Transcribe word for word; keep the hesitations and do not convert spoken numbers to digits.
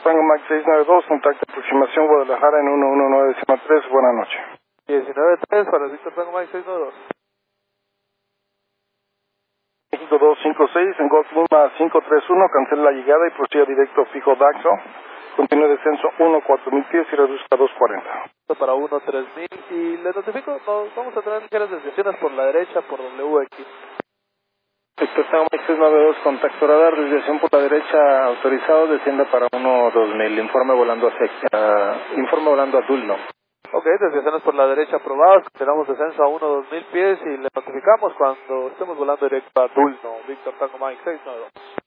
Tango Mike seis nueve dos, contacto aproximación Guadalajara en uno uno nueve tres, buenas noches. diecinueve tres para Víctor Tango Mike seis nueve dos. México dos cinco seis, en Golf Lima cinco tres uno, cancela la llegada y prosiga directo fijo Daxo. Continúe descenso uno cuatro mil pies y reduzca dos cuarenta. Para uno tres mil y le notifico, nos vamos a tener ligeras desviaciones por la derecha por W X. Víctor Tango Mike seis nueve dos, contacto radar, desviación por la derecha autorizado, descienda para uno dos mil, informe volando hacia, uh, informe volando a Dulno. Ok, desviaciones por la derecha aprobadas, tenemos descenso a uno dos mil pies y le notificamos cuando estemos volando directo a Dulno, Víctor Tango Mike seis nueve dos.